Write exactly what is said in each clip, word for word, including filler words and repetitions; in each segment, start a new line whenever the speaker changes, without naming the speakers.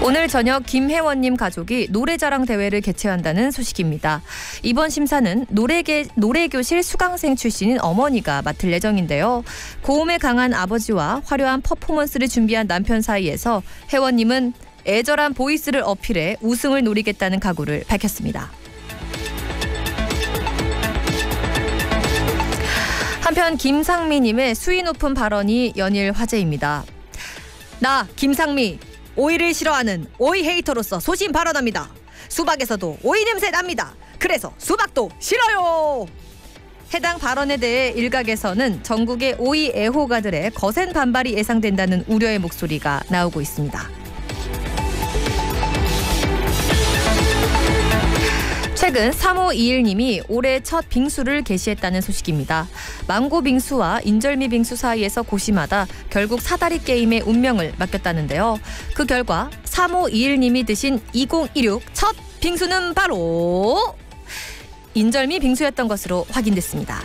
오늘 저녁 김혜원님 가족이 노래자랑 대회를 개최한다는 소식입니다. 이번 심사는 노래계, 노래교실 수강생 출신인 어머니가 맡을 예정인데요. 고음에 강한 아버지와 화려한 퍼포먼스를 준비한 남편 사이에서 혜원님은 애절한 보이스를 어필해 우승을 노리겠다는 각오를 밝혔습니다. 한편 김상미님의 수위 높은 발언이 연일 화제입니다. 나 김상미 오이를 싫어하는 오이 헤이터로서 소신 발언합니다. 수박에서도 오이 냄새 납니다. 그래서 수박도 싫어요. 해당 발언에 대해 일각에서는 전국의 오이 애호가들의 거센 반발이 예상된다는 우려의 목소리가 나오고 있습니다. 최근 삼오이일님이 올해 첫 빙수를 개시했다는 소식입니다. 망고 빙수와 인절미 빙수 사이에서 고심하다 결국 사다리 게임의 운명을 맡겼다는데요. 그 결과 삼오이일님이 드신 이천십육 첫 빙수는 바로 인절미 빙수였던 것으로 확인됐습니다.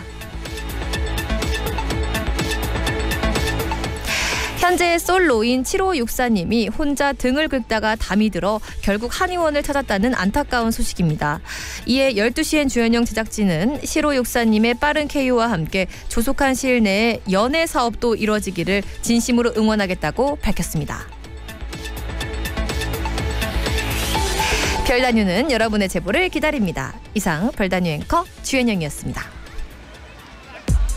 현재 솔로인 칠오육사님이 혼자 등을 긁다가 담이 들어 결국 한의원을 찾았다는 안타까운 소식입니다. 이에 열두 시엔 주연영 제작진은 칠오육사님의 빠른 케이오와 함께 조속한 시일 내에 연애 사업도 이뤄지기를 진심으로 응원하겠다고 밝혔습니다. 별다뉴는 여러분의 제보를 기다립니다. 이상 별다뉴 앵커 주연영이었습니다.